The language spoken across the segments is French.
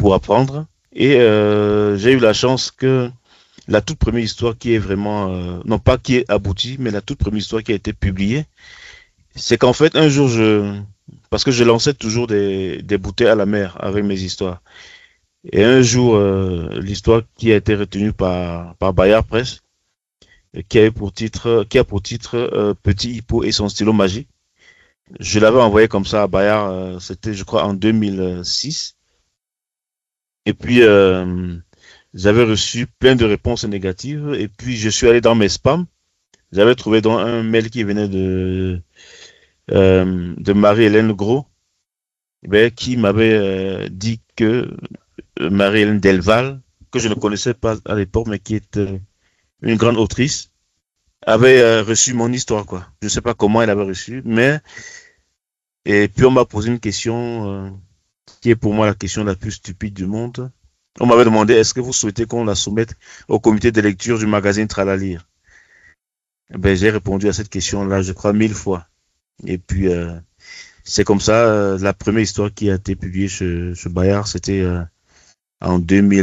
pour apprendre. Et j'ai eu la chance que la toute première histoire qui est vraiment, non pas qui est aboutie, mais la toute première histoire qui a été publiée, c'est qu'en fait, un jour, parce que je lançais toujours des bouteilles à la mer avec mes histoires. Et un jour, l'histoire qui a été retenue par Bayard Presse, qui a pour titre Petit Hippo et son stylo magique. Je l'avais envoyé comme ça à Bayard, c'était je crois en 2006. Et puis j'avais reçu plein de réponses négatives. Et puis je suis allé dans mes spams. J'avais trouvé dans un mail qui venait de Marie-Hélène Gros, qui m'avait dit que Marie-Hélène Delval, que je ne connaissais pas à l'époque, mais qui est une grande autrice, avait reçu mon histoire, quoi. Je ne sais pas comment elle avait reçu, mais et puis on m'a posé une question qui est pour moi la question la plus stupide du monde. On m'avait demandé est-ce que vous souhaitez qu'on la soumette au comité de lecture du magazine Tralalire. J'ai répondu à cette question-là, je crois 1000 fois. Et puis c'est comme ça la première histoire qui a été publiée chez Bayard, c'était en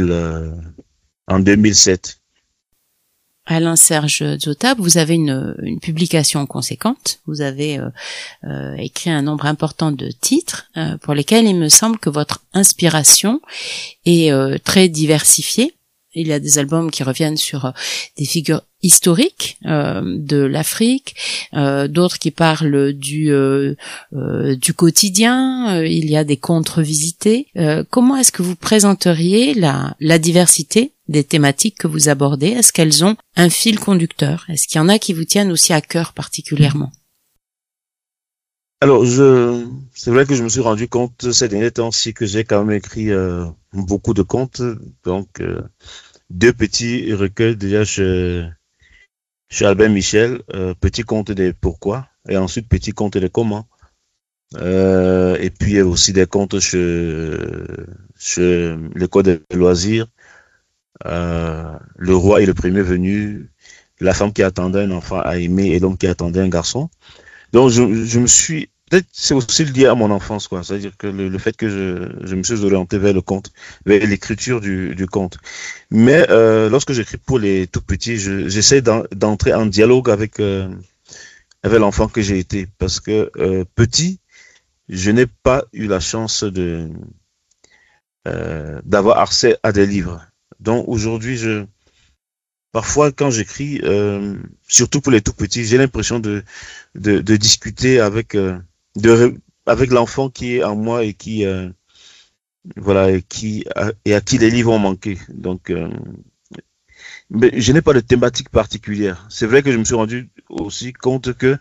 2007. Alain Serge Dzotap, vous avez une publication conséquente. Vous avez écrit un nombre important de titres pour lesquels il me semble que votre inspiration est très diversifiée. Il y a des albums qui reviennent sur des figures historiques de l'Afrique, d'autres qui parlent du quotidien. Il y a des contes revisités. Comment est-ce que vous présenteriez la diversité des thématiques que vous abordez? Est-ce qu'elles ont un fil conducteur? Est-ce qu'il y en a qui vous tiennent aussi à cœur particulièrement? Alors, c'est vrai que je me suis rendu compte ces derniers temps-ci que j'ai quand même écrit beaucoup de contes. Donc, 2 petits recueils déjà chez Albert Michel, Petit conte des pourquoi et ensuite Petit conte des comment. Et puis il y a aussi des contes chez l'école des loisirs, Le roi et le premier venu, La femme qui attendait un enfant à aimer et l'homme qui attendait un garçon. Donc je me suis peut-être c'est aussi lié à mon enfance, quoi. C'est-à-dire que le fait que je me suis orienté vers le conte, vers l'écriture du conte. Mais lorsque j'écris pour les tout petits, j'essaie d'entrer en dialogue avec l'enfant que j'ai été, parce que petit, je n'ai pas eu la chance d'avoir accès à des livres. Donc aujourd'hui, parfois quand j'écris, surtout pour les tout petits, j'ai l'impression de discuter avec l'enfant qui est en moi et qui voilà et à qui les livres ont manqué. Donc mais je n'ai pas de thématique particulière. C'est vrai que je me suis rendu aussi compte que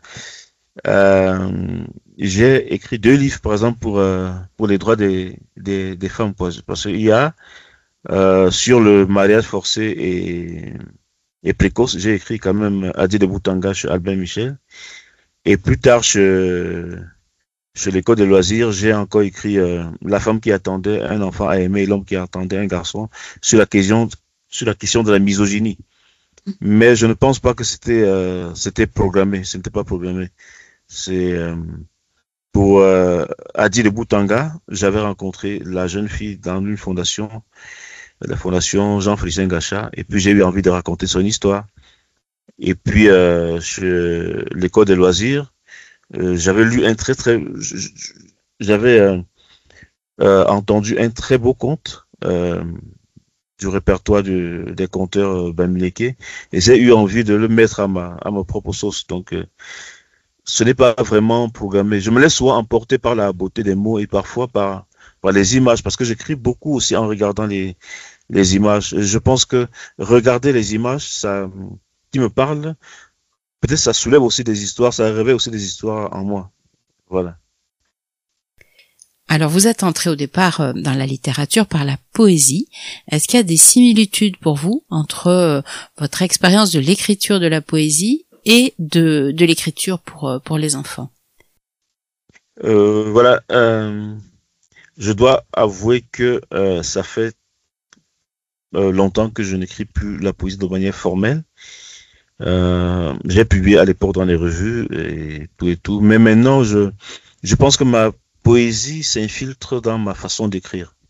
j'ai écrit 2 livres par exemple pour les droits des femmes, parce qu'il y a sur le mariage forcé et précoce, j'ai écrit quand même Adi de Boutanga chez Albert Michel. Et plus tard, chez l'école des loisirs, j'ai encore écrit La femme qui attendait un enfant à aimer et l'homme qui attendait un garçon sur la question de la misogynie. Mais je ne pense pas que c'était programmé. Ce n'était pas programmé. C'est pour Adi de Boutanga, j'avais rencontré la jeune fille dans une fondation, la fondation Jean-Félicien Gachat, et puis j'ai eu envie de raconter son histoire. Et puis chez l'école des loisirs, j'avais lu j'avais entendu un très beau conte du répertoire des conteurs Bamileke, et j'ai eu envie de le mettre à ma propre sauce. Donc ce n'est pas vraiment programmé. Je me laisse souvent emporter par la beauté des mots et parfois par les images, parce que j'écris beaucoup aussi en regardant les images. Je pense que regarder les images, ça qui me parle, peut-être ça soulève aussi des histoires, ça réveille aussi des histoires en moi. Voilà. Alors vous êtes entré au départ dans la littérature par la poésie. Est-ce qu'il y a des similitudes pour vous entre votre expérience de l'écriture de la poésie et de l'écriture pour les enfants? Voilà. Je dois avouer que ça fait longtemps que je n'écris plus la poésie de manière formelle. J'ai publié à l'époque dans les revues et tout, mais maintenant je pense que ma poésie s'infiltre dans ma façon d'écrire.